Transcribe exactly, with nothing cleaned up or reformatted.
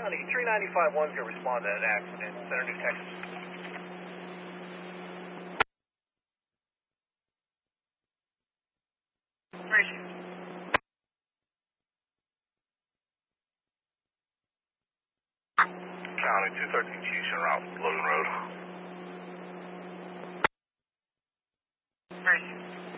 County, three ninety-five one's going to respond to an accident in Center New, Texas. Appreciate it. County, two thirteen Houston route, Logan Road. Appreciate it.